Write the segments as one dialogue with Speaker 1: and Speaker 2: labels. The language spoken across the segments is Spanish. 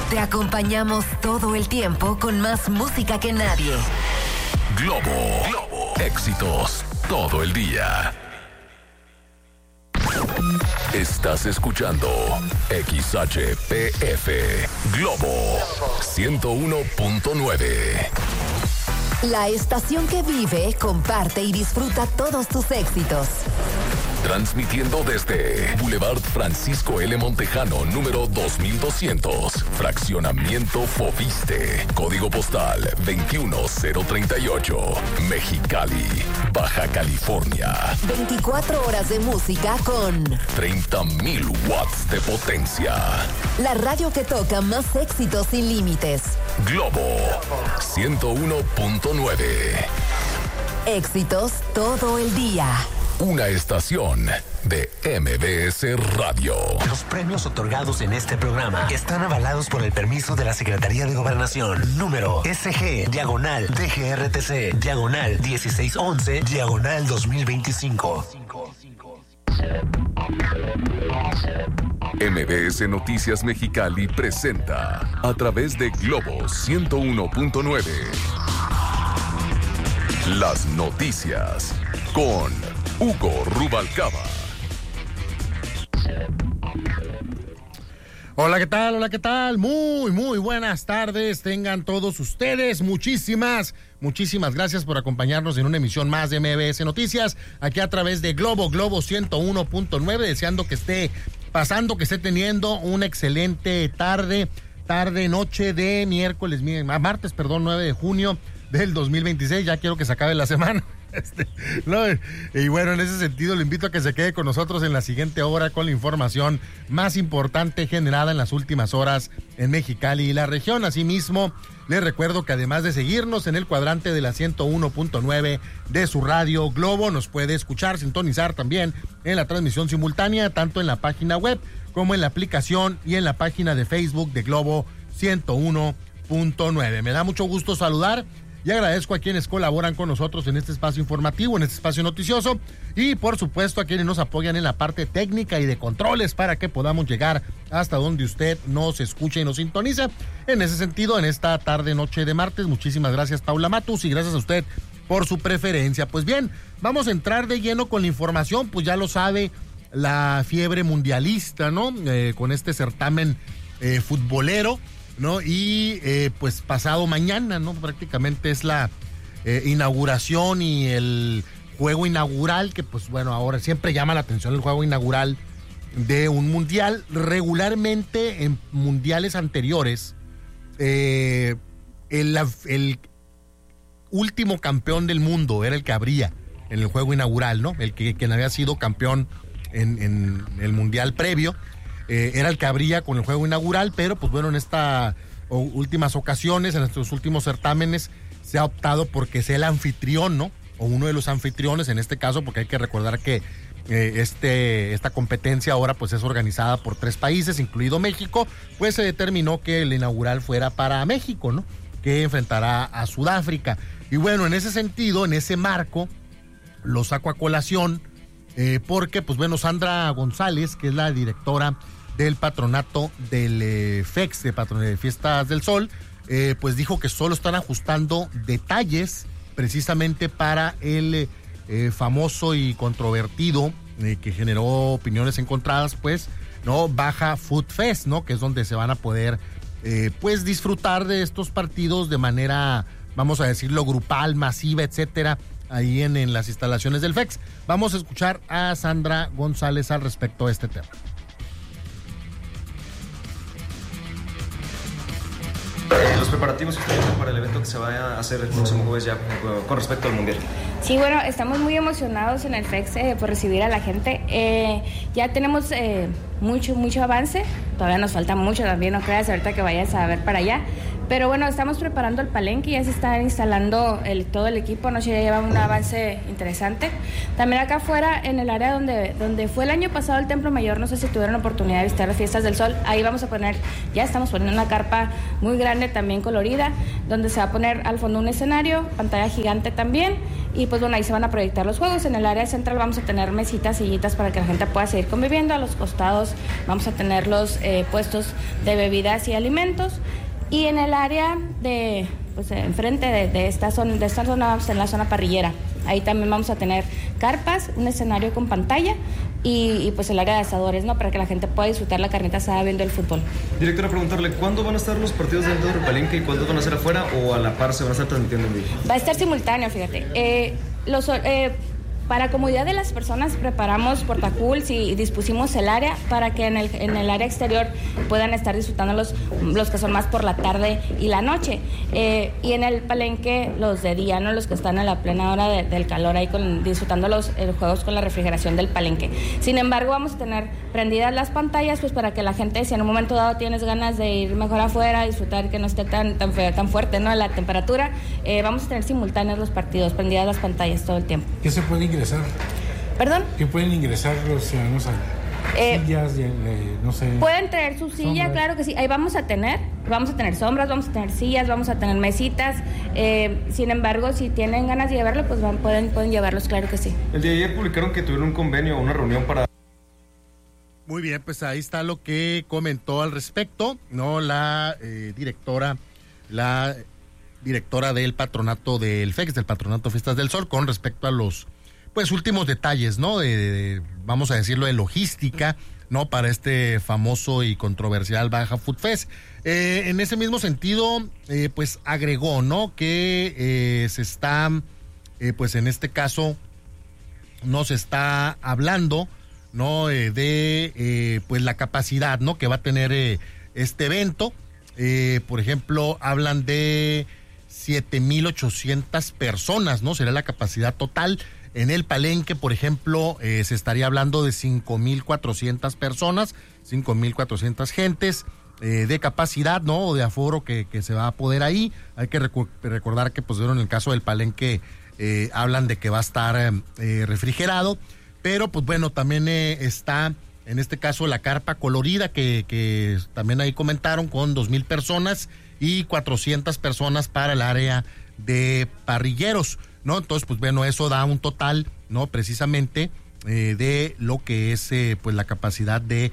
Speaker 1: Te acompañamos todo el tiempo con más música que nadie.
Speaker 2: Globo. Éxitos todo el día. Estás escuchando XHPF Globo 101.9.
Speaker 1: La estación que vive, comparte y disfruta todos tus éxitos.
Speaker 2: Transmitiendo desde Boulevard Francisco L. Montejano, número 2200, Fraccionamiento Foviste, Código Postal 21038, Mexicali, Baja California.
Speaker 1: 24 horas de música con
Speaker 2: 30,000 watts de potencia.
Speaker 1: La radio que toca más éxitos sin límites.
Speaker 2: Globo 101.9.
Speaker 1: Éxitos todo el día.
Speaker 2: Una estación de MBS Radio.
Speaker 3: Los premios otorgados en este programa están avalados por el permiso de la Secretaría de Gobernación. Número SG/DGRTC/1611/2025.
Speaker 2: MBS Noticias Mexicali presenta a través de Globo 101.9 las noticias con Hugo Rubalcaba.
Speaker 4: Hola, ¿qué tal? Hola, ¿qué tal? Muy buenas tardes. Tengan todos ustedes. Muchísimas gracias por acompañarnos en una emisión más de MBS Noticias, aquí a través de Globo 101.9, deseando que esté pasando, que esté teniendo una excelente noche de martes, 9 de junio del 2026. Ya quiero que se acabe la semana. Y bueno, en ese sentido le invito a que se quede con nosotros en la siguiente hora con la información más importante generada en las últimas horas en Mexicali y la región. Asimismo, les recuerdo que además de seguirnos en el cuadrante de la 101.9 de su radio Globo, nos puede escuchar, sintonizar también en la transmisión simultánea, tanto en la página web como en la aplicación y en la página de Facebook de Globo 101.9. Me da mucho gusto saludar y agradezco a quienes colaboran con nosotros en este espacio informativo, en este espacio noticioso, y por supuesto a quienes nos apoyan en la parte técnica y de controles para que podamos llegar hasta donde usted nos escuche y nos sintoniza. En ese sentido, en esta noche de martes, muchísimas gracias, Paula Matus, y gracias a usted por su preferencia. Pues bien, vamos a entrar de lleno con la información, pues ya lo sabe, la fiebre mundialista, ¿no? Con este certamen futbolero, ¿no? Y pues pasado mañana, ¿no? Prácticamente es la inauguración y el juego inaugural, que pues bueno, ahora siempre llama la atención el juego inaugural de un mundial. Regularmente en mundiales anteriores, el último campeón del mundo era el que abría en el juego inaugural, ¿no? Quien había sido campeón en el mundial previo. Era el que abría con el juego inaugural, pero pues bueno, en estas últimas ocasiones, en estos últimos certámenes, se ha optado porque sea el anfitrión, ¿no? O uno de los anfitriones en este caso, porque hay que recordar que esta competencia ahora pues es organizada por 3 países, incluido México. Pues se determinó que el inaugural fuera para México, ¿no? Que enfrentará a Sudáfrica. Y bueno, en ese sentido, en ese marco, lo saco a colación porque pues bueno, Sandra González, que es la directora del patronato del FEX, de Fiestas del Sol, pues dijo que solo están ajustando detalles precisamente para el famoso y controvertido, que generó opiniones encontradas, pues, ¿no? Baja Food Fest, ¿no? Que es donde se van a poder, pues, disfrutar de estos partidos de manera, vamos a decirlo, grupal, masiva, etcétera, ahí en las instalaciones del FEX. Vamos a escuchar a Sandra González al respecto de este tema.
Speaker 5: Los preparativos para el evento que se va a hacer el próximo jueves ya con respecto al Mundial.
Speaker 6: Sí, bueno, estamos muy emocionados en el FEX por recibir a la gente. Ya tenemos mucho avance, todavía nos falta mucho también, no creas ahorita que vayas a ver para allá, Pero bueno, estamos preparando el palenque, ya se está instalando todo el equipo, ya lleva un avance interesante. También acá afuera, en el área donde fue el año pasado el Templo Mayor, no sé si tuvieron la oportunidad de visitar las Fiestas del Sol, ahí ya estamos poniendo una carpa muy grande, también colorida, donde se va a poner al fondo un escenario, pantalla gigante también, y pues bueno, ahí se van a proyectar los juegos. En el área central vamos a tener mesitas, sillitas para que la gente pueda seguir conviviendo. A los costados vamos a tener los puestos de bebidas y alimentos. Y en el área enfrente de esta zona vamos a tener la zona parrillera. Ahí también vamos a tener carpas, un escenario con pantalla y pues el área de asadores, ¿no? Para que la gente pueda disfrutar la carnita asada viendo el fútbol.
Speaker 5: Directora, preguntarle, ¿cuándo van a estar los partidos dentro del palenque y cuándo van a ser afuera o a la par se van a estar transmitiendo en vivo?
Speaker 6: Va a estar simultáneo, fíjate. Para comodidad de las personas preparamos portacools y dispusimos el área para que en el área exterior puedan estar disfrutando los que son más por la tarde y la noche. Y en el palenque los de día, ¿no? Los que están a la plena hora del calor ahí disfrutando los juegos con la refrigeración del palenque. Sin embargo, vamos a tener prendidas las pantallas pues para que la gente, si en un momento dado tienes ganas de ir mejor afuera, disfrutar que no esté tan fuerte, ¿no? La temperatura, vamos a tener simultáneos los partidos, prendidas las pantallas todo el tiempo.
Speaker 7: ¿Qué se puede ingresar?
Speaker 6: ¿Perdón?
Speaker 7: ¿Qué pueden ingresar los ciudadanos a sillas, no sé?
Speaker 6: Pueden traer su silla, sombras. Claro que sí. Ahí vamos a tener sombras, vamos a tener sillas, vamos a tener mesitas. Sin embargo, si tienen ganas de llevarlo, pues pueden llevarlos, claro que sí.
Speaker 5: El día de ayer publicaron que tuvieron un convenio, una reunión para...
Speaker 4: Muy bien, pues ahí está lo que comentó al respecto, ¿no? La directora del patronato del FEX, del Patronato Fiestas del Sol, con respecto a los últimos detalles, ¿no? Vamos a decirlo, de logística, ¿no? Para este famoso y controversial Baja Food Fest. En ese mismo sentido, pues agregó, ¿no? Que se está, pues en este caso, nos está hablando, ¿no? Pues la capacidad, ¿no? Que va a tener este evento. Por ejemplo, hablan de 7,800 personas, ¿no? Será la capacidad total. En el palenque, por ejemplo, se estaría hablando de 5,400 personas, 5,400 gentes de capacidad, ¿no? O de aforo que se va a poder ahí. Hay que recordar que, pues, en el caso del palenque, hablan de que va a estar refrigerado. Pero, pues, bueno, también está, en este caso, la carpa colorida que también ahí comentaron, con 2,000 personas y 400 personas para el área de parrilleros, ¿no? Entonces, pues bueno, eso da un total, ¿no? Precisamente de lo que es pues la capacidad de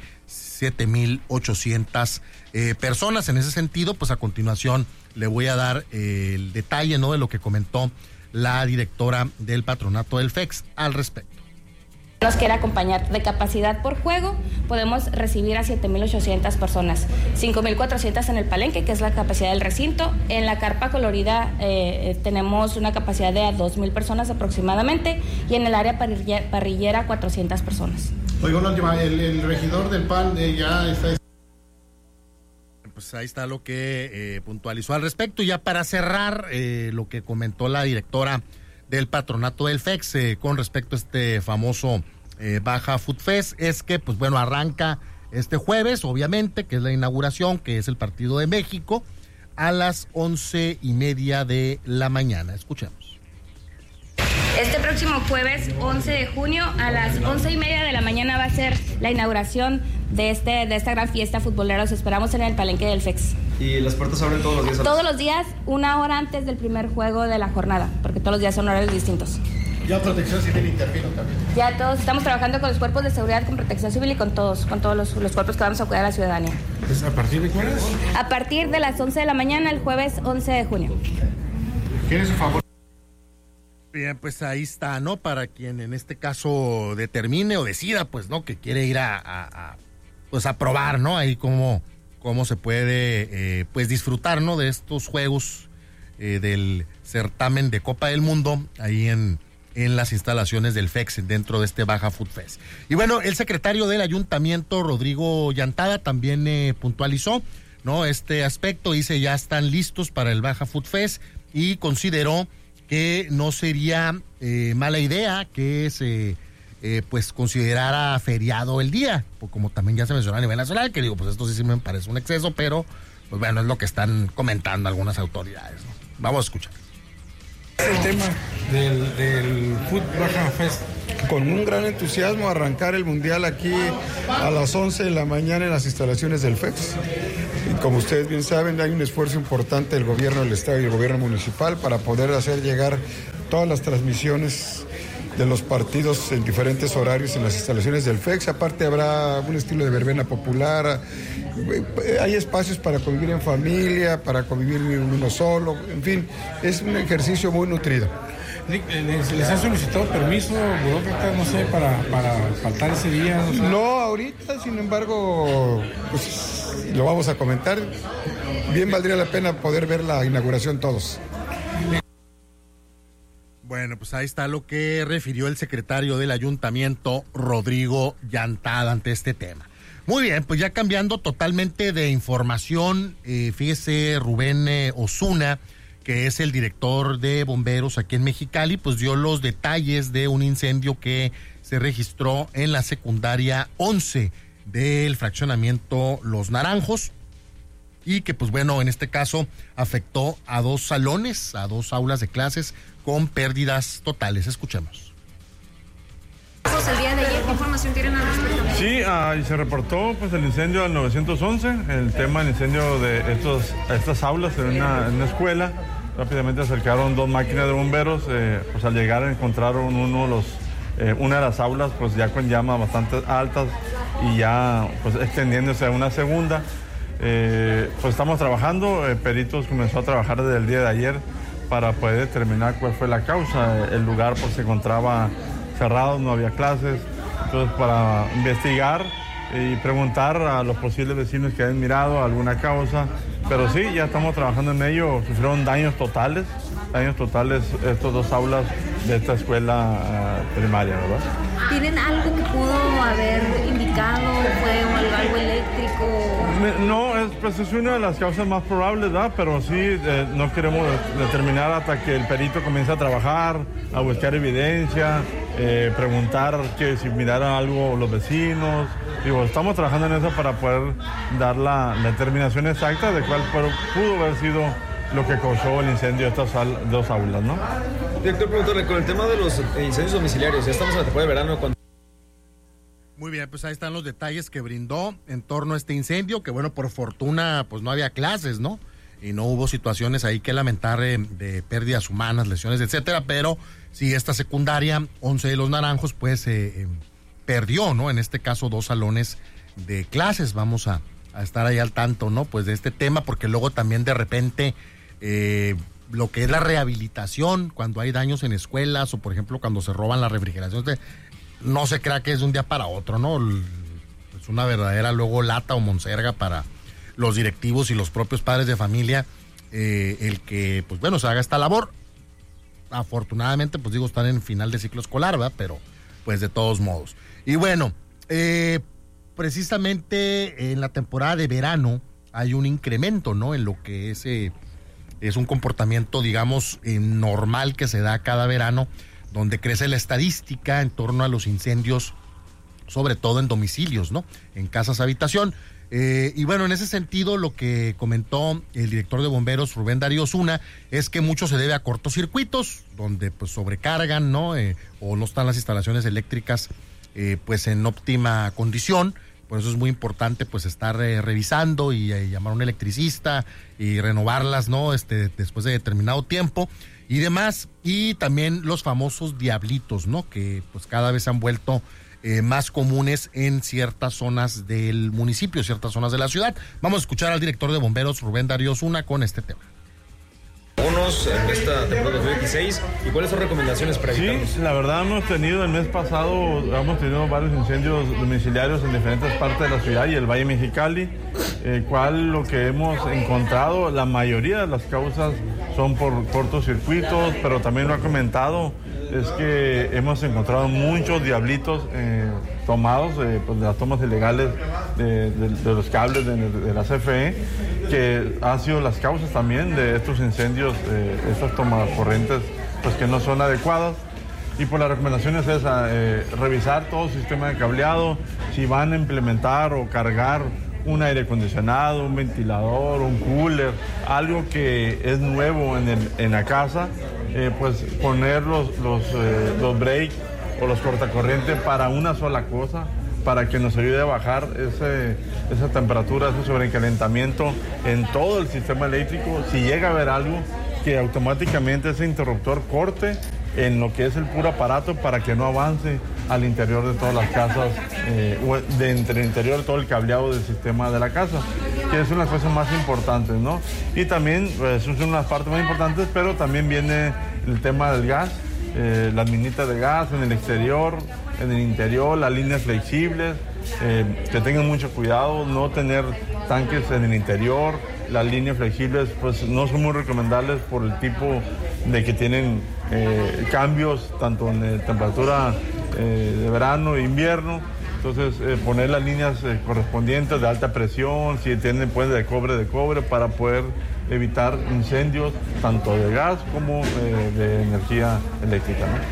Speaker 4: 7,800 personas. En ese sentido, pues a continuación le voy a dar el detalle, ¿no? De lo que comentó la directora del patronato del FEX al respecto.
Speaker 6: Nos quiere acompañar. De capacidad por juego podemos recibir a 7,800 personas, 5,400 en el palenque, que es la capacidad del recinto. En la carpa colorida tenemos una capacidad de 2,000 personas aproximadamente, y en el área parrillera 400 personas.
Speaker 7: Oiga, una última, el regidor del PAN ya está...
Speaker 4: Pues ahí está lo que puntualizó al respecto. Y ya para cerrar, lo que comentó la directora del patronato del FEX con respecto a este famoso Baja Food Fest, es que, pues bueno, arranca este jueves, obviamente, que es la inauguración, que es el partido de México, a las 11:30 de la mañana. Escuchemos.
Speaker 6: Este próximo jueves 11 de junio a las 11:30 de la mañana va a ser la inauguración de esta gran fiesta futbolera. Os esperamos en el palenque del FEX.
Speaker 5: ¿Y las puertas abren todos los días?
Speaker 6: Todos los días, 1 hora antes del primer juego de la jornada, porque todos los días son horarios distintos.
Speaker 7: ¿Ya Protección Civil intervino también?
Speaker 6: Ya todos estamos trabajando con los cuerpos de seguridad, con Protección Civil y con todos los cuerpos que vamos a cuidar a la ciudadanía.
Speaker 7: ¿A partir de qué horas?
Speaker 6: A partir de las 11 de la mañana, el jueves 11 de junio.
Speaker 7: ¿Quién es su favor?
Speaker 4: Bien, pues ahí está, ¿no? Para quien en este caso determine o decida, pues, ¿no? Que quiere ir a probar, ¿no? Ahí cómo se puede, pues, disfrutar, ¿no? De estos juegos del certamen de Copa del Mundo, ahí en las instalaciones del FEX, dentro de este Baja Food Fest. Y bueno, el secretario del ayuntamiento, Rodrigo Llantada, también puntualizó, ¿no? Este aspecto. Dice, ya están listos para el Baja Food Fest, y consideró que no sería mala idea que se pues considerara feriado el día, como también ya se mencionó a nivel nacional, que digo, pues esto sí me parece un exceso, pero pues bueno, es lo que están comentando algunas autoridades, ¿no? Vamos a escuchar.
Speaker 7: El tema del Food Baja Fest.
Speaker 8: Con un gran entusiasmo arrancar el Mundial aquí a las 11 de la mañana en las instalaciones del FEX. Y como ustedes bien saben, hay un esfuerzo importante del gobierno del estado y el gobierno municipal para poder hacer llegar todas las transmisiones de los partidos en diferentes horarios en las instalaciones del FEX. Aparte habrá un estilo de verbena popular, hay espacios para convivir en familia, para convivir uno solo, en fin, es un ejercicio muy nutrido.
Speaker 7: ¿Les han solicitado permiso, burócrata, no sé, para faltar ese día? No sé.
Speaker 8: No, ahorita, sin embargo, pues lo vamos a comentar. Bien valdría la pena poder ver la inauguración todos.
Speaker 4: Bueno, pues ahí está lo que refirió el secretario del ayuntamiento, Rodrigo Llantada, ante este tema. Muy bien, pues ya cambiando totalmente de información, fíjese Rubén Osuna, que es el director de bomberos aquí en Mexicali, pues dio los detalles de un incendio que se registró en la secundaria 11 del fraccionamiento Los Naranjos y que pues bueno, en este caso afectó a 2 salones, a 2 aulas de clases con pérdidas totales. Escuchemos.
Speaker 9: El día de ayer, ¿qué información tienen al respecto?
Speaker 10: Sí, y se reportó pues el incendio del 911, el tema del incendio de estas aulas en una escuela. Rápidamente acercaron 2 máquinas de bomberos, pues al llegar encontraron una de las aulas pues ya con llamas bastante altas y ya pues extendiéndose a una segunda. Pues estamos trabajando, Peritos comenzó a trabajar desde el día de ayer para poder determinar cuál fue la causa. El lugar pues se encontraba cerrado, no había clases, entonces para investigar y preguntar a los posibles vecinos que hayan mirado alguna causa, pero sí, ya estamos trabajando en ello. Sufrieron daños totales estos 2 aulas de esta escuela primaria, ¿verdad?
Speaker 9: ¿Tienen algo que pudo haber indicado? ¿Fue algo eléctrico?
Speaker 10: No, pues es una de las causas más probables, ¿verdad? Pero sí, no queremos determinar hasta que el perito comience a trabajar, a buscar evidencia, preguntar que si miraron algo los vecinos. Digo, estamos trabajando en eso para poder dar la determinación exacta de cuál pudo haber sido lo que causó el incendio de estas 2 aulas, ¿no?
Speaker 5: Director, preguntarle, con el tema de los incendios domiciliarios, ya estamos en la temporada de verano.
Speaker 4: Muy bien, pues ahí están los detalles que brindó en torno a este incendio, que bueno, por fortuna, pues no había clases, ¿no? Y no hubo situaciones ahí que lamentar de pérdidas humanas, lesiones, etcétera, pero sí, esta secundaria, 11 de Los Naranjos, pues perdió, ¿no? En este caso, 2 salones de clases. Vamos a estar ahí al tanto, ¿no? Pues de este tema, porque luego también de repente lo que es la rehabilitación, cuando hay daños en escuelas o por ejemplo cuando se roban la refrigeración, no se crea que es de un día para otro, ¿no? Es una verdadera luego lata o monserga para los directivos y los propios padres de familia, el que, pues bueno, se haga esta labor. Afortunadamente, pues digo, están en final de ciclo escolar, ¿verdad? Pero pues de todos modos. Y bueno, precisamente en la temporada de verano hay un incremento, ¿no? En lo que es un comportamiento, digamos, normal que se da cada verano, donde crece la estadística en torno a los incendios, sobre todo en domicilios, ¿no? En casas habitación. Y bueno, en ese sentido, lo que comentó el director de bomberos, Rubén Darío Osuna, es que mucho se debe a cortocircuitos, donde pues sobrecargan, ¿no? O no están las instalaciones eléctricas pues en óptima condición. Por eso es muy importante pues estar revisando y llamar a un electricista y renovarlas, ¿no? Después de determinado tiempo y demás. Y también los famosos diablitos, ¿no? Que pues cada vez han vuelto más comunes en ciertas zonas del municipio, ciertas zonas de la ciudad. Vamos a escuchar al director de bomberos, Rubén Darío Osuna, con este tema.
Speaker 5: Unos en esta temporada 2016, ¿y cuáles son recomendaciones para evitarlos?
Speaker 10: Sí, la verdad el mes pasado hemos tenido varios incendios domiciliarios en diferentes partes de la ciudad y el Valle Mexicali, lo que hemos encontrado, la mayoría de las causas son por cortocircuitos, pero también lo ha comentado, es que hemos encontrado muchos diablitos tomados pues de las tomas ilegales de los cables de la CFE, que han sido las causas también de estos incendios, estas tomas corrientes pues que no son adecuadas. Y por la recomendación es esa, revisar todo el sistema de cableado, si van a implementar o cargar un aire acondicionado, un ventilador, un cooler, algo que es nuevo en la casa, pues poner los breaks o los cortacorrientes para una sola cosa, para que nos ayude a bajar esa temperatura, ese sobrecalentamiento en todo el sistema eléctrico. Si llega a haber algo, que automáticamente ese interruptor corte en lo que es el puro aparato para que no avance al interior de todas las casas, entre el interior de todo el cableado del sistema de la casa, que es una cosa más importante, ¿no? Y también, pues, son unas partes más importantes, pero también viene el tema del gas, las minitas de gas en el exterior, en el interior, las líneas flexibles, que tengan mucho cuidado, no tener tanques en el interior. Las líneas flexibles pues no son muy recomendables por el tipo de que tienen cambios tanto en temperatura de verano e invierno. Entonces poner las líneas correspondientes de alta presión, si tienen puentes de cobre para poder evitar incendios tanto de gas como de energía eléctrica, ¿no?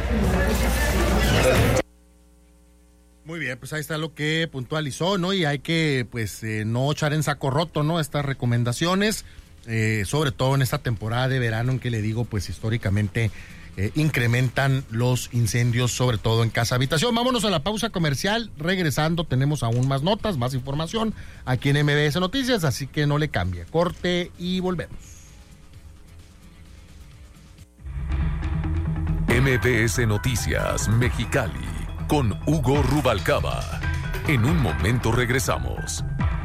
Speaker 4: Muy bien, pues ahí está lo que puntualizó, ¿no? Y hay que, pues, no echar en saco roto, ¿no? Estas recomendaciones, sobre todo en esta temporada de verano en que le digo, pues, históricamente incrementan los incendios, sobre todo en casa habitación. Vámonos a la pausa comercial. Regresando, tenemos aún más notas, más información aquí en MBS Noticias, así que no le cambie. Corte y volvemos.
Speaker 2: MBS Noticias Mexicali con Hugo Rubalcaba. En un momento regresamos.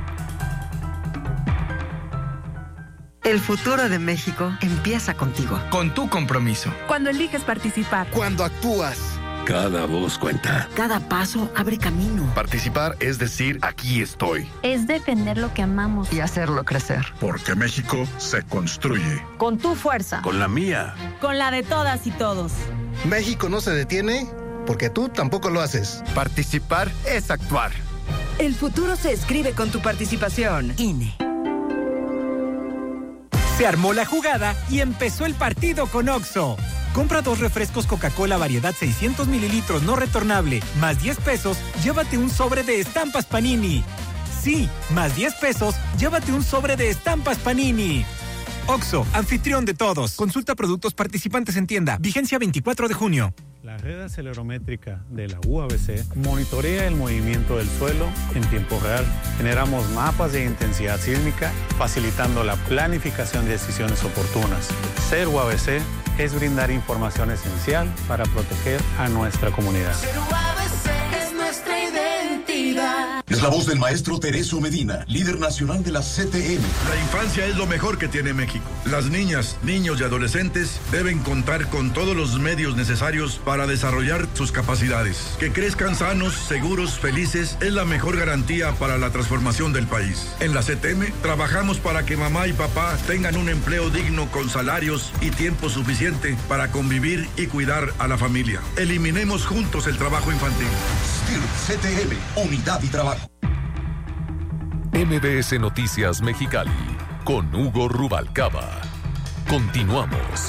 Speaker 11: El futuro de México empieza contigo.
Speaker 12: Con tu compromiso.
Speaker 13: Cuando eliges participar.
Speaker 12: Cuando actúas.
Speaker 14: Cada voz cuenta.
Speaker 15: Cada paso abre camino.
Speaker 14: Participar es decir, aquí estoy.
Speaker 16: Es defender lo que amamos.
Speaker 15: Y hacerlo crecer.
Speaker 14: Porque México se construye.
Speaker 13: Con tu fuerza.
Speaker 14: Con la mía.
Speaker 13: Con la de todas y todos.
Speaker 17: México no se detiene porque tú tampoco lo haces.
Speaker 12: Participar es actuar.
Speaker 15: El futuro se escribe con tu participación. INE.
Speaker 18: Se armó la jugada y empezó el partido con OXXO. Compra 2 refrescos Coca-Cola variedad 600 mililitros no retornable, más 10 pesos, llévate un sobre de estampas Panini. Sí, más 10 pesos, llévate un sobre de estampas Panini. OXXO, anfitrión de todos. Consulta productos participantes en tienda. Vigencia 24 de junio.
Speaker 19: La red acelerométrica de la UABC monitorea el movimiento del suelo en tiempo real. Generamos mapas de intensidad sísmica, facilitando la planificación de decisiones oportunas. Ser UABC es brindar información esencial para proteger a nuestra comunidad.
Speaker 20: Ser UABC es nuestra identidad.
Speaker 21: Es la voz del maestro Tereso Medina, líder nacional de la CTM.
Speaker 22: La infancia es lo mejor que tiene México. Las niñas, niños y adolescentes deben contar con todos los medios necesarios para desarrollar sus capacidades. Que crezcan sanos, seguros, felices es la mejor garantía para la transformación del país. En la CTM trabajamos para que mamá y papá tengan un empleo digno con salarios y tiempo suficiente para convivir y cuidar a la familia. Eliminemos juntos el trabajo infantil.
Speaker 21: CTM, Unidad y Trabajo.
Speaker 2: MBS Noticias Mexicali con Hugo Rubalcaba. Continuamos.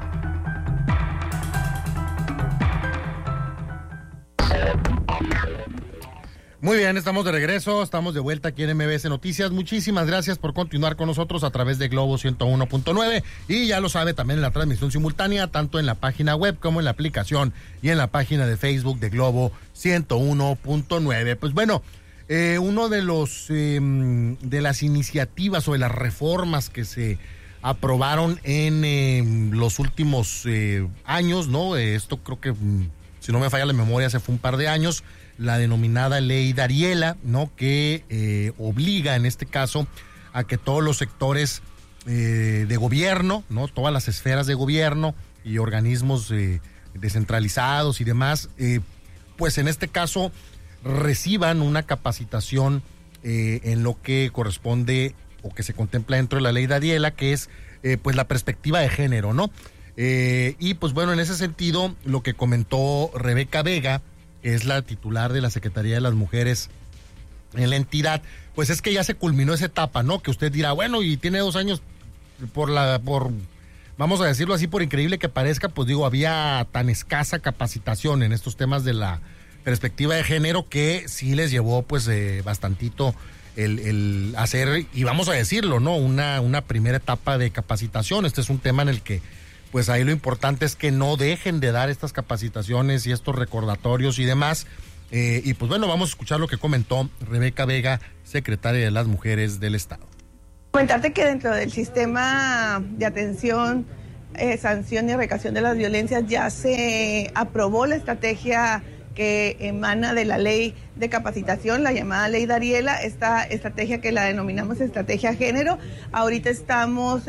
Speaker 4: Muy bien, estamos de regreso, estamos de vuelta aquí en MBS Noticias. Muchísimas gracias por continuar con nosotros a través de Globo 101.9 y ya lo sabe también en la transmisión simultánea, tanto en la página web como en la aplicación y en la página de Facebook de Globo 101.9. Pues bueno, uno de los de las iniciativas o de las reformas que se aprobaron en los últimos años, ¿no? Esto creo que, si no me falla la memoria, hace fue un par de años, la denominada Ley Dariela, ¿no? Que obliga en este caso a que todos los sectores de gobierno, ¿no? Todas las esferas de gobierno y organismos descentralizados y demás, pues en este caso reciban una capacitación en lo que corresponde o que se contempla dentro de la Ley Dariela, que es pues la perspectiva de género, ¿no? Y pues bueno, en ese sentido, lo que comentó Rebeca Vega, que es la titular de la Secretaría de las Mujeres en la entidad, pues es que ya se culminó esa etapa, ¿no? Que usted dirá, bueno, y tiene 2 años por vamos a decirlo así, por increíble que parezca, pues digo, había tan escasa capacitación en estos temas de la perspectiva de género que sí les llevó pues bastantito el hacer, y vamos a decirlo, ¿no? Una primera etapa de capacitación. Este es un tema en el que, pues ahí lo importante es que no dejen de dar estas capacitaciones y estos recordatorios y demás. Y pues bueno, vamos a escuchar lo que comentó Rebeca Vega, secretaria de las Mujeres del Estado.
Speaker 1: Comentarte que dentro del sistema de atención, sanción y erradicación de las violencias ya se aprobó la estrategia que emana de la ley de capacitación, la llamada ley Dariela, esta estrategia que la denominamos estrategia género. Ahorita estamos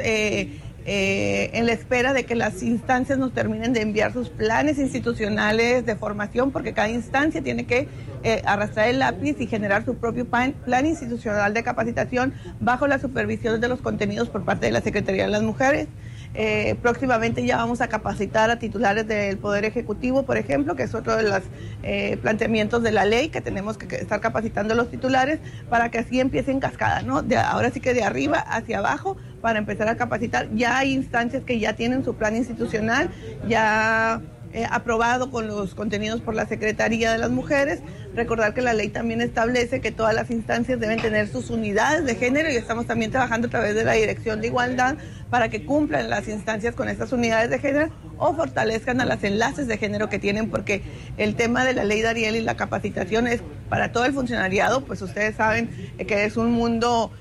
Speaker 1: en la espera de que las instancias nos terminen de enviar sus planes institucionales de formación, porque cada instancia tiene que arrastrar el lápiz y generar su propio plan institucional de capacitación bajo la supervisión de los contenidos por parte de la Secretaría de las Mujeres. Próximamente ya vamos a capacitar a titulares del Poder Ejecutivo, por ejemplo, que es otro de los planteamientos de la ley, que tenemos que estar capacitando a los titulares para que así empiece en cascada, ¿no? Ahora sí que de arriba hacia abajo, para empezar a capacitar. Ya hay instancias que ya tienen su plan institucional, ya aprobado con los contenidos por la Secretaría de las Mujeres. Recordar que la ley también establece que todas las instancias deben tener sus unidades de género, y estamos también trabajando a través de la Dirección de Igualdad para que cumplan las instancias con estas unidades de género o fortalezcan a las enlaces de género que tienen, porque el tema de la ley Dariela y la capacitación es para todo el funcionariado. Pues ustedes saben que es un mundo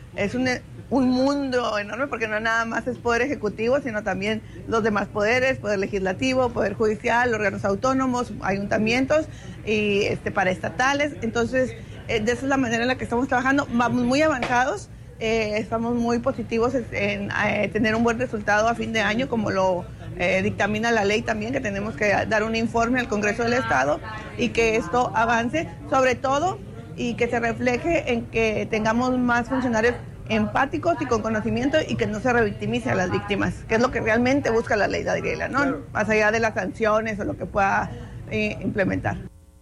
Speaker 1: enorme, porque no nada más es Poder Ejecutivo, sino también los demás poderes, Poder Legislativo, Poder Judicial, órganos autónomos, ayuntamientos y paraestatales. Entonces, de esa es la manera en la que estamos trabajando. Vamos muy avanzados, estamos muy positivos en tener un buen resultado a fin de año, como lo dictamina la ley también, que tenemos que dar un informe al Congreso del Estado y que esto avance, sobre todo, y que se refleje en que tengamos más funcionarios empáticos y con conocimiento, y que no se revictimice a las víctimas, que es lo que realmente busca la ley Dariela, ¿no? Claro. Más allá de las sanciones o lo que pueda implementar.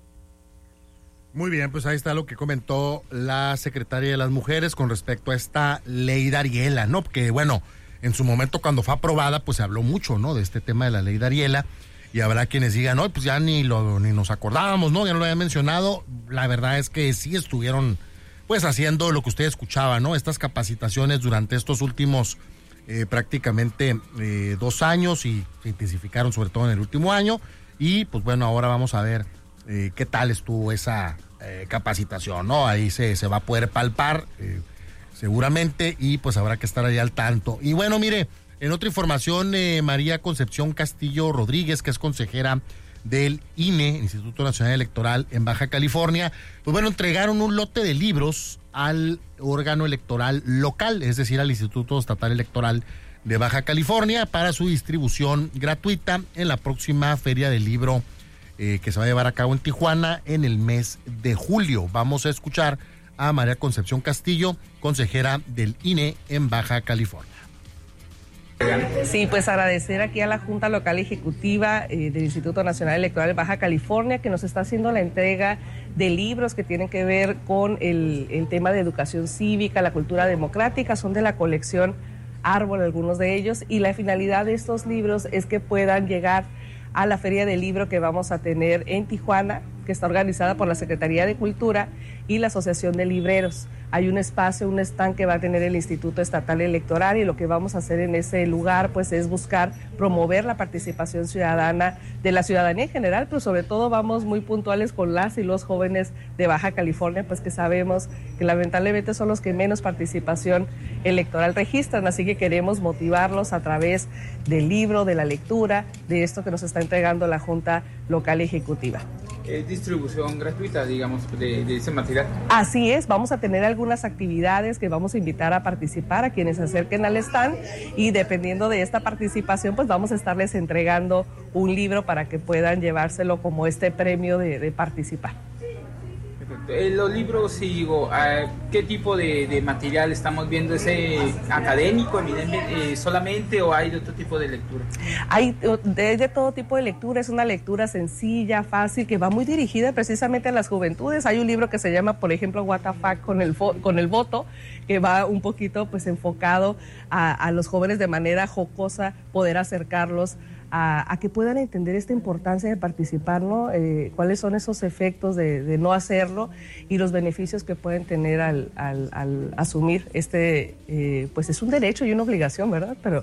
Speaker 4: Muy bien, pues ahí está lo que comentó la secretaria de las Mujeres con respecto a esta ley Dariela, ¿no? Porque bueno, en su momento cuando fue aprobada, pues se habló mucho, ¿no? De este tema de la ley Dariela, y habrá quienes digan, no, pues ya ni nos acordábamos, ¿no? Ya no lo había mencionado. La verdad es que sí estuvieron pues haciendo lo que usted escuchaba, ¿no? Estas capacitaciones durante estos últimos prácticamente 2 años, y se intensificaron sobre todo en el último año, y pues bueno, ahora vamos a ver qué tal estuvo esa capacitación, ¿no? Ahí se va a poder palpar seguramente, y pues habrá que estar ahí al tanto. Y bueno, mire, en otra información, María Concepción Castillo Rodríguez, que es consejera del INE, Instituto Nacional Electoral en Baja California, pues bueno, entregaron un lote de libros al órgano electoral local, es decir, al Instituto Estatal Electoral de Baja California, para su distribución gratuita en la próxima Feria del Libro que se va a llevar a cabo en Tijuana en el mes de julio. Vamos a escuchar a María Concepción Castillo, consejera del INE en Baja California.
Speaker 3: Sí, pues agradecer aquí a la Junta Local Ejecutiva del Instituto Nacional Electoral de Baja California, que nos está haciendo la entrega de libros que tienen que ver con el tema de educación cívica, la cultura democrática. Son de la colección Árbol algunos de ellos, y la finalidad de estos libros es que puedan llegar a la Feria del Libro que vamos a tener en Tijuana, que está organizada por la Secretaría de Cultura y la Asociación de Libreros. Hay un espacio, un stand que va a tener el Instituto Estatal Electoral, y lo que vamos a hacer en ese lugar pues es buscar promover la participación ciudadana de la ciudadanía en general, pero sobre todo vamos muy puntuales con las y los jóvenes de Baja California, pues que sabemos que lamentablemente son los que menos participación electoral registran, así que queremos motivarlos a través del libro, de la lectura, de esto que nos está entregando la Junta Local Ejecutiva.
Speaker 23: ¿Es distribución gratuita, digamos, de ese material?
Speaker 3: Así es, vamos a tener algunas actividades que vamos a invitar a participar a quienes se acerquen al stand, y dependiendo de esta participación, pues vamos a estarles entregando un libro para que puedan llevárselo como este premio de participar.
Speaker 23: Los libros, digo, ¿qué tipo de material estamos viendo? ¿Es académico solamente, o hay de otro tipo de lectura?
Speaker 3: Hay de todo tipo de lectura. Es una lectura sencilla, fácil, que va muy dirigida precisamente a las juventudes. Hay un libro que se llama, por ejemplo, What the Fuck con el voto, que va un poquito pues enfocado a los jóvenes de manera jocosa, poder acercarlos a que puedan entender esta importancia de participar, ¿no? Cuáles son esos efectos de no hacerlo y los beneficios que pueden tener al asumir pues es un derecho y una obligación, ¿verdad? Pero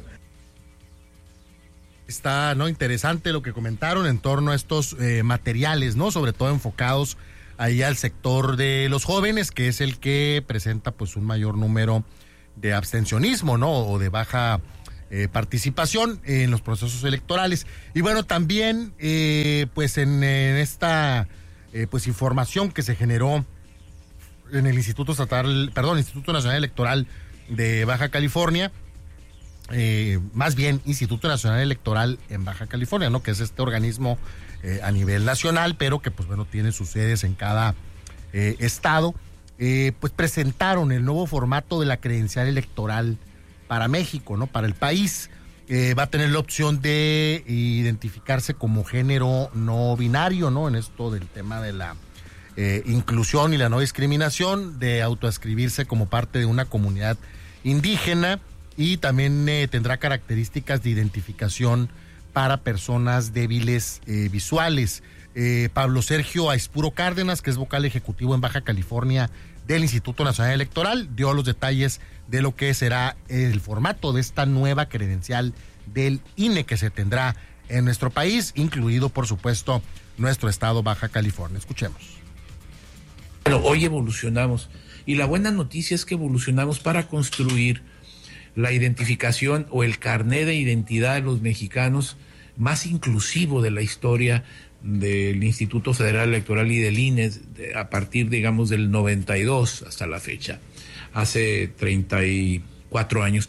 Speaker 4: está, ¿no?, interesante lo que comentaron en torno a estos materiales, ¿no?, sobre todo enfocados ahí al sector de los jóvenes, que es el que presenta pues un mayor número de abstencionismo, ¿no?, o de baja participación en los procesos electorales. Y bueno, también pues en esta pues información que se generó en el Instituto Nacional Electoral de Baja California, más bien Instituto Nacional Electoral en Baja California, ¿no?, que es este organismo a nivel nacional, pero que pues bueno tiene sus sedes en cada estado, pues presentaron el nuevo formato de la credencial electoral para México, ¿no?, para el país. Va a tener la opción de identificarse como género no binario, ¿no?, en esto del tema de la inclusión y la no discriminación, de autoadscribirse como parte de una comunidad indígena, y también tendrá características de identificación para personas débiles visuales. Pablo Sergio Aispuro Cárdenas, que es vocal ejecutivo en Baja California del Instituto Nacional Electoral, dio los detalles de lo que será el formato de esta nueva credencial del INE que se tendrá en nuestro país, incluido, por supuesto, nuestro estado Baja California. Escuchemos.
Speaker 6: Bueno, hoy evolucionamos, y la buena noticia es que evolucionamos para construir la identificación o el carné de identidad de los mexicanos más inclusivo de la historia del Instituto Federal Electoral y del INE a partir, digamos, del 92 hasta la fecha, hace 34 años,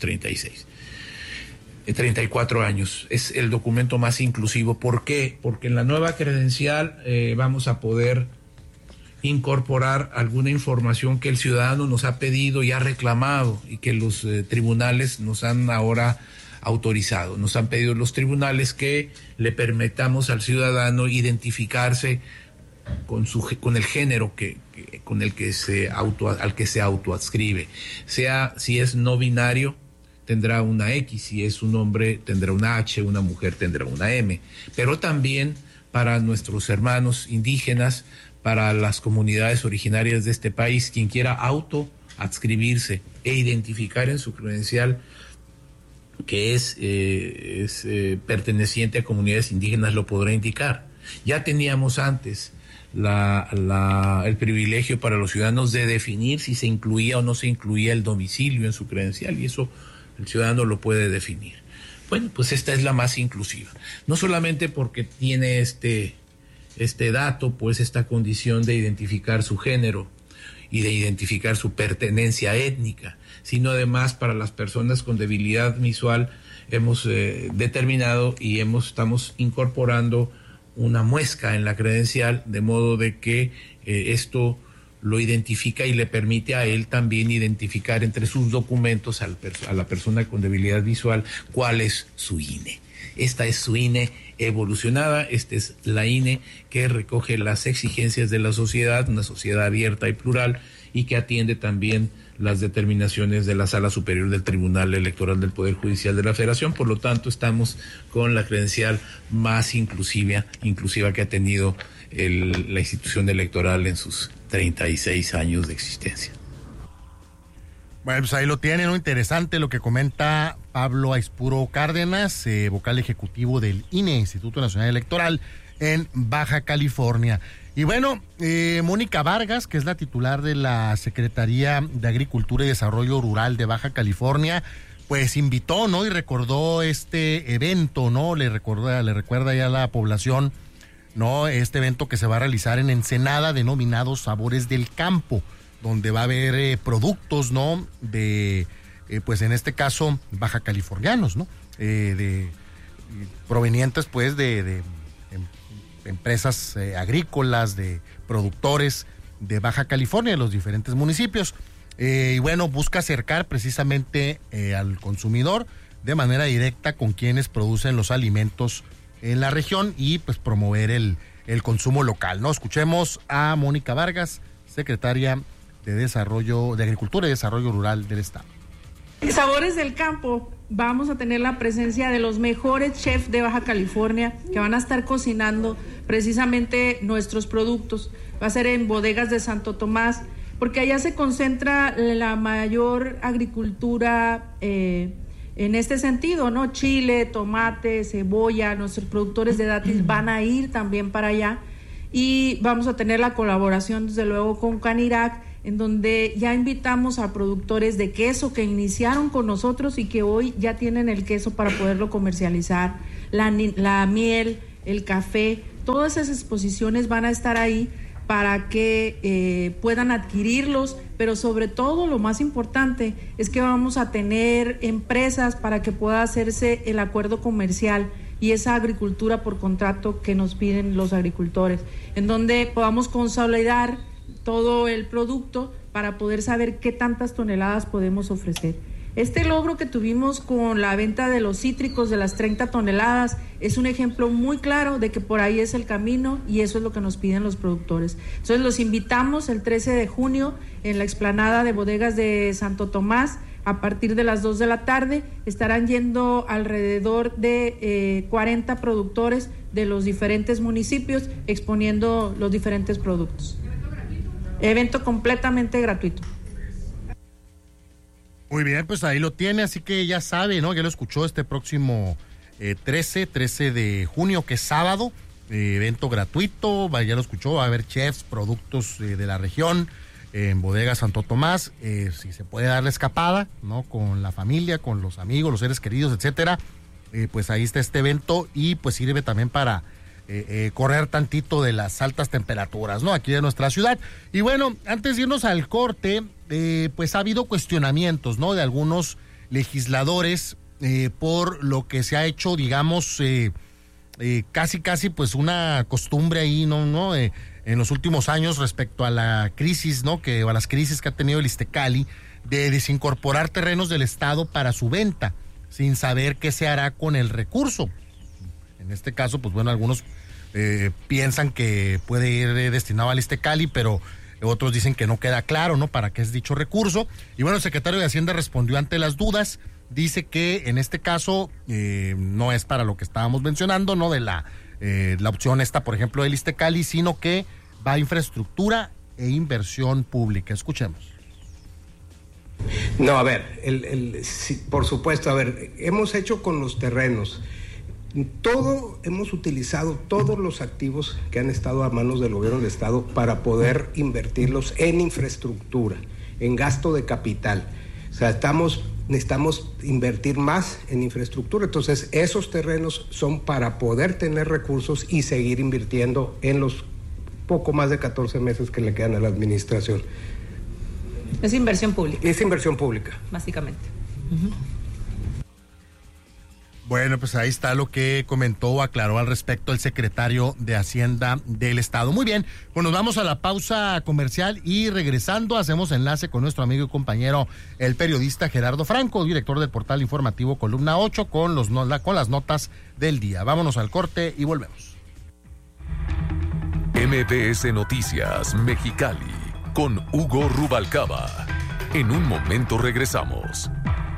Speaker 6: 34 años. Es el documento más inclusivo. ¿Por qué? Porque en la nueva credencial vamos a poder incorporar alguna información que el ciudadano nos ha pedido y ha reclamado, y que los tribunales nos han ahora autorizado. Nos han pedido los tribunales que le permitamos al ciudadano identificarse con el género al que se autoadscribe. Sea, si es no binario, tendrá una X; si es un hombre, tendrá una H; una mujer tendrá una M. Pero también para nuestros hermanos indígenas, para las comunidades originarias de este país, quien quiera autoadscribirse e identificar en su credencial que es perteneciente a comunidades indígenas, lo podrá indicar. Ya teníamos antes el privilegio para los ciudadanos de definir si se incluía o no se incluía el domicilio en su credencial, y eso el ciudadano lo puede definir. Bueno, pues esta es la más inclusiva, no solamente porque tiene este dato, pues esta condición de identificar su género y de identificar su pertenencia étnica, sino además para las personas con debilidad visual hemos determinado y estamos incorporando una muesca en la credencial, de modo de que esto lo identifica y le permite a él también identificar entre sus documentos a la persona con debilidad visual cuál es su INE. Esta es su INE evolucionada, esta es la INE que recoge las exigencias de la sociedad, una sociedad abierta y plural, y que atiende también las determinaciones de la Sala Superior del Tribunal Electoral del Poder Judicial de la Federación. Por lo tanto, estamos con la credencial más inclusiva que ha tenido la institución electoral en sus 36 años de existencia.
Speaker 4: Bueno, pues ahí lo tienen, ¿no? Interesante lo que comenta Pablo Aispuro Cárdenas, vocal ejecutivo del INE, Instituto Nacional Electoral, en Baja California. Y bueno, Mónica Vargas, que es la titular de la Secretaría de Agricultura y Desarrollo Rural de Baja California, pues invitó, ¿no?, y recordó este evento, ¿no? Le recuerda ya a la población, ¿no?, este evento que se va a realizar en Ensenada, denominado Sabores del Campo, donde va a haber productos, ¿no?, de, pues en este caso, baja californianos, ¿no?, provenientes, pues, de empresas agrícolas, de productores de Baja California, de los diferentes municipios. Y bueno, busca acercar precisamente al consumidor de manera directa con quienes producen los alimentos en la región y pues promover el consumo local, ¿no? Escuchemos a Mónica Vargas, secretaria de Agricultura y Desarrollo Rural del Estado.
Speaker 7: Sabores del Campo vamos a tener la presencia de los mejores chefs de Baja California que van a estar cocinando precisamente nuestros productos. Va a ser en Bodegas de Santo Tomás, porque allá se concentra la mayor agricultura en este sentido, ¿no? Chile, tomate, cebolla, nuestros productores de dátiles van a ir también para allá, y vamos a tener la colaboración desde luego con Canirac, en donde ya invitamos a productores de queso que iniciaron con nosotros y que hoy ya tienen el queso para poderlo comercializar, la miel, el café, todas esas exposiciones van a estar ahí para que puedan adquirirlos, pero sobre todo lo más importante es que vamos a tener empresas para que pueda hacerse el acuerdo comercial y esa agricultura por contrato que nos piden los agricultores, en donde podamos consolidar todo el producto para poder saber qué tantas toneladas podemos ofrecer. Este logro que tuvimos con la venta de los cítricos de las 30 toneladas es un ejemplo muy claro de que por ahí es el camino y eso es lo que nos piden los productores. Entonces los invitamos el 13 de junio en la explanada de Bodegas de Santo Tomás. A partir de las 2 de la tarde estarán yendo alrededor de 40 productores de los diferentes municipios exponiendo los diferentes productos. Evento completamente gratuito.
Speaker 4: Muy bien, pues ahí lo tiene, así que ya sabe, ¿no? Ya lo escuchó este próximo 13 de junio, que es sábado, evento gratuito, ya lo escuchó, va a haber chefs, productos de la región, en Bodega Santo Tomás, si se puede dar la escapada, ¿no? Con la familia, con los amigos, los seres queridos, etcétera, pues ahí está este evento y pues sirve también para correr tantito de las altas temperaturas, ¿no? Aquí de nuestra ciudad. Y bueno, antes de irnos al corte, pues ha habido cuestionamientos, ¿no? De algunos legisladores por lo que se ha hecho, digamos, casi pues una costumbre ahí, ¿no? En los últimos años respecto a la crisis, ¿no? O a las crisis que ha tenido el Iztecali, de desincorporar terrenos del Estado para su venta, sin saber qué se hará con el recurso. En este caso, pues bueno, algunos piensan que puede ir destinado al Iztecali, pero otros dicen que no queda claro, ¿no? Para qué es dicho recurso. Y bueno, el secretario de Hacienda respondió ante las dudas, dice que en este caso no es para lo que estábamos mencionando, ¿no? De la opción esta, por ejemplo, del Iztecali, sino que va a infraestructura e inversión pública. Escuchemos.
Speaker 8: No, a ver, sí, por supuesto, a ver, hemos hecho con los terrenos, hemos utilizado todos los activos que han estado a manos del gobierno del Estado para poder invertirlos en infraestructura, en gasto de capital. O sea, necesitamos invertir más en infraestructura, entonces esos terrenos son para poder tener recursos y seguir invirtiendo en los poco más de 14 meses que le quedan a la administración.
Speaker 7: Es inversión pública.
Speaker 8: Es inversión pública.
Speaker 7: Básicamente.
Speaker 4: Bueno, pues ahí está lo que comentó, aclaró al respecto el secretario de Hacienda del Estado. Muy bien, pues nos vamos a la pausa comercial y regresando hacemos enlace con nuestro amigo y compañero, el periodista Gerardo Franco, director del portal informativo Columna 8, con las notas del día. Vámonos al corte y volvemos.
Speaker 2: MBS Noticias Mexicali con Hugo Rubalcaba. En un momento regresamos.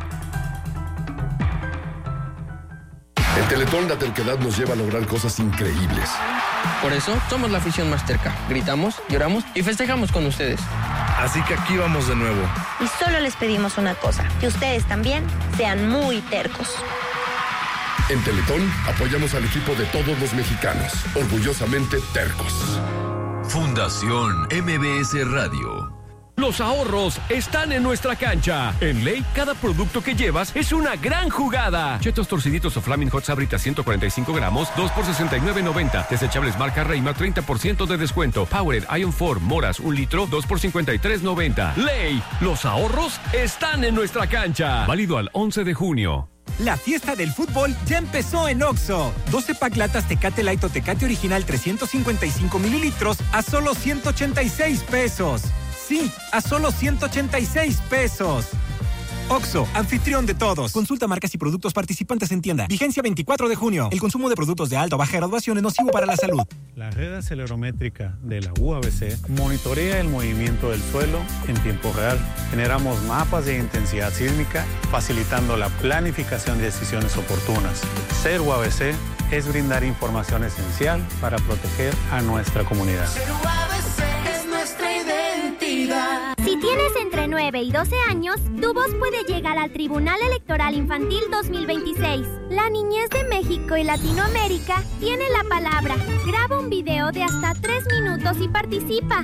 Speaker 14: El Teletón La Terquedad nos lleva a lograr cosas increíbles.
Speaker 9: Por eso somos la afición más terca. Gritamos, lloramos y festejamos con ustedes.
Speaker 12: Así que aquí vamos de nuevo.
Speaker 24: Y solo les pedimos una cosa, que ustedes también sean muy tercos.
Speaker 14: En Teletón apoyamos al equipo de todos los mexicanos, orgullosamente tercos.
Speaker 25: Fundación MBS Radio.
Speaker 26: Los ahorros están en nuestra cancha. En Ley, cada producto que llevas es una gran jugada. Chetos torciditos o Flaming Hot Sabritas 145 gramos, 2 por $69.90. Desechables marca Reima, 30% de descuento. Powered Ion 4 Moras, 1 litro, 2 por $53.90. Ley, los ahorros están en nuestra cancha. Válido al 11 de junio.
Speaker 18: La fiesta del fútbol ya empezó en Oxxo. 12 pack latas Tecate Light o Tecate Original 355 mililitros a solo 186 pesos. Sí, a solo 186 pesos. OXXO, anfitrión de todos. Consulta marcas y productos participantes en tienda. Vigencia 24 de junio. El consumo de productos de alta o baja graduación es nocivo para la salud.
Speaker 19: La red acelerométrica de la UABC monitorea el movimiento del suelo en tiempo real. Generamos mapas de intensidad sísmica, facilitando la planificación de decisiones oportunas. Ser UABC es brindar información esencial para proteger a nuestra comunidad.
Speaker 20: Ser UABC es nuestra identidad.
Speaker 5: Si tienes entre 9 y 12 años, tu voz puede llegar al Tribunal Electoral Infantil 2026. La niñez de México y Latinoamérica tiene la palabra. Graba un video de hasta 3 minutos y participa.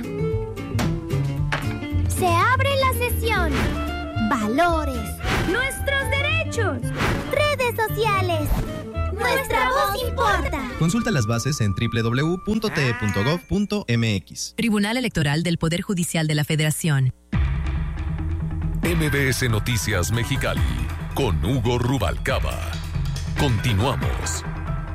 Speaker 5: Se abre la sesión. Valores. Nuestros derechos. Redes sociales. Nuestra voz importa.
Speaker 10: Consulta las bases en www.te.gov.mx.
Speaker 11: Tribunal Electoral del Poder Judicial de la Federación.
Speaker 2: MBS Noticias Mexicali con Hugo Rubalcaba. Continuamos.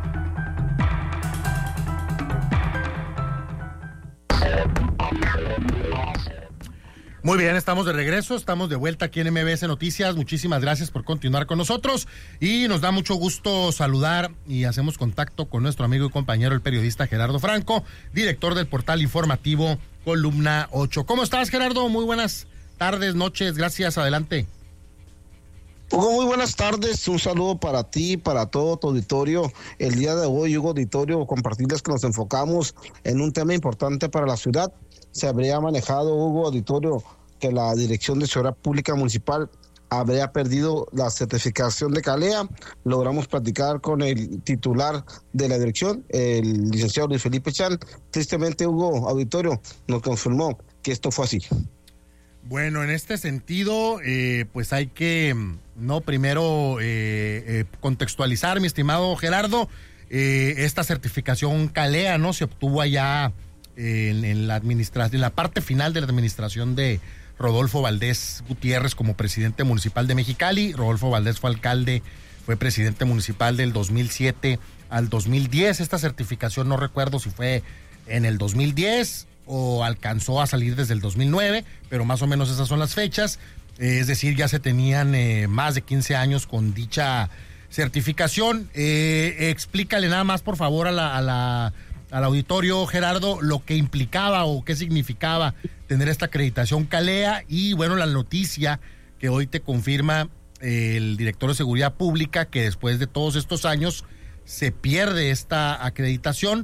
Speaker 4: Muy bien, estamos de regreso, estamos de vuelta aquí en MBS Noticias. Muchísimas gracias por continuar con nosotros y nos da mucho gusto saludar y hacemos contacto con nuestro amigo y compañero, el periodista Gerardo Franco, director del portal informativo Columna 8. ¿Cómo estás, Gerardo? Muy buenas tardes, noches, gracias, adelante.
Speaker 13: Hugo, muy buenas tardes, un saludo para ti, para todo tu auditorio. El día de hoy, Hugo, auditorio, compartirles que nos enfocamos en un tema importante para la ciudad. Se habría manejado, Hugo, auditorio, que la Dirección de Seguridad Pública Municipal habría perdido la certificación de CALEA. Logramos platicar con el titular de la dirección, el licenciado Luis Felipe Chan. Tristemente, Hugo, auditorio, nos confirmó que esto fue así.
Speaker 4: Bueno, en este sentido, pues hay que, primero contextualizar, mi estimado Gerardo, esta certificación CALEA, ¿no? Se obtuvo allá en la administración, en la parte final de la administración de Rodolfo Valdés Gutiérrez como presidente municipal de Mexicali. Rodolfo Valdés fue alcalde, fue presidente municipal del 2007 al 2010. Esta certificación no recuerdo si fue en el 2010 o alcanzó a salir desde el 2009, pero más o menos esas son las fechas. Es decir, ya se tenían más de 15 años con dicha certificación. Explícale nada más, por favor, al auditorio, Gerardo, lo que implicaba o qué significaba tener esta acreditación CALEA y, bueno, la noticia que hoy te confirma el director de Seguridad Pública que después de todos estos años se pierde esta acreditación,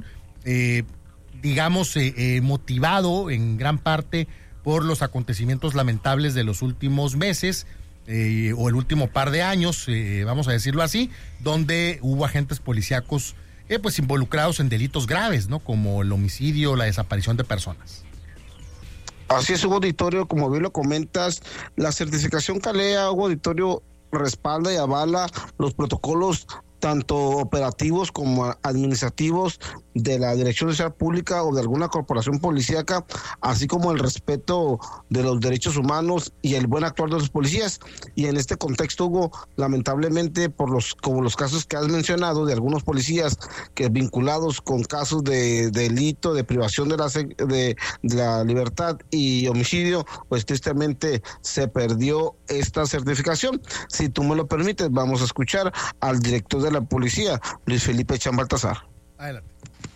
Speaker 4: motivado en gran parte por los acontecimientos lamentables de los últimos meses o el último par de años, vamos a decirlo así, donde hubo agentes policíacos pues involucrados en delitos graves, ¿no? Como el homicidio, la desaparición de personas.
Speaker 13: Así es, Hugo Auditorio, como bien lo comentas, la certificación CALEA, Hugo Auditorio, respalda y avala los protocolos tanto operativos como administrativos de la Dirección de Seguridad Pública o de alguna corporación policíaca, así como el respeto de los derechos humanos y el buen actuar de los policías. Y en este contexto, Hugo, lamentablemente, como los casos que has mencionado de algunos policías que vinculados con casos de delito, de privación de la libertad y homicidio, pues tristemente se perdió esta certificación. Si tú me lo permites, vamos a escuchar al director de la policía, Luis Felipe Chan Baltasar.
Speaker 4: Adelante.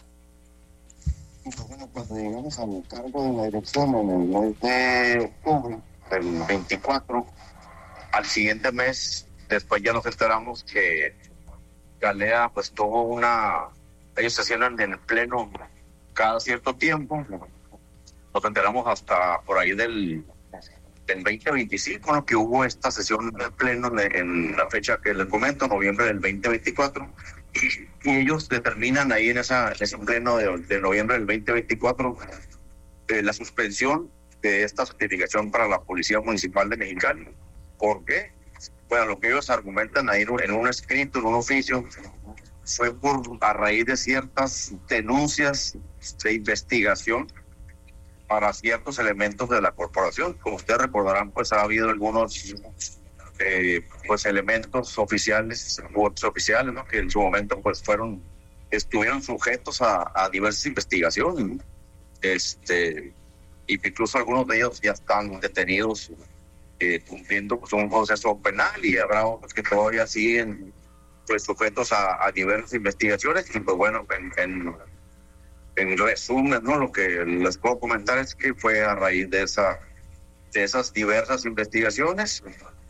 Speaker 16: Bueno, cuando llegamos al cargo de la dirección en el mes de octubre del 24, al siguiente mes, después ya nos enteramos que CALEA pues tuvo ellos se hacían en el pleno cada cierto tiempo. Nos enteramos hasta por ahí del 2025, ¿no? Que hubo esta sesión del pleno en la fecha que les comento, noviembre del 2024, y ellos determinan ahí en ese pleno de noviembre del 2024 la suspensión de esta certificación para la Policía Municipal de Mexicali. ¿Por qué? Bueno, lo que ellos argumentan ahí en un escrito, en un oficio, fue a raíz de ciertas denuncias de investigación para ciertos elementos de la corporación. Como ustedes recordarán, pues ha habido algunos elementos oficiales u oficiales, ¿no? Que en su momento pues estuvieron sujetos a diversas investigaciones, incluso algunos de ellos ya están detenidos cumpliendo pues, un proceso penal, y habrá otros que todavía siguen pues sujetos a diversas investigaciones. Y pues bueno, en resumen, ¿no? Lo que les puedo comentar es que fue a raíz de esas diversas investigaciones.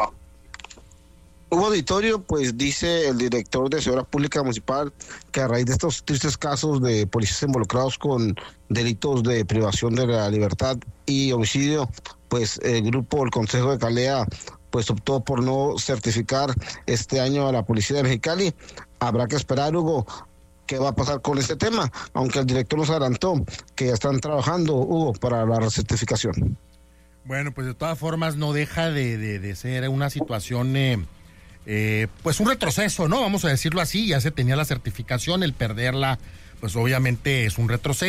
Speaker 13: Hugo Auditorio, pues dice el director de Seguridad Pública Municipal que a raíz de estos tristes casos de policías involucrados con delitos de privación de la libertad y homicidio, pues el Consejo de Calea, pues optó por no certificar este año a la policía de Mexicali. Habrá que esperar, Hugo, qué va a pasar con este tema, aunque el director nos adelantó que ya están trabajando, Hugo, para la recertificación.
Speaker 4: Bueno, pues de todas formas no deja de ser una situación, pues un retroceso, ¿no? Vamos a decirlo así, ya se tenía la certificación, el perderla, pues obviamente es un retroceso.